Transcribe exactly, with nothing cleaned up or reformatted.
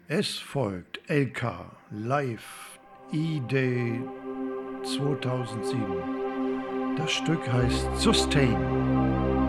Es folgt L K Live E-Day zweitausendsieben. Das Stück heißt Sustain.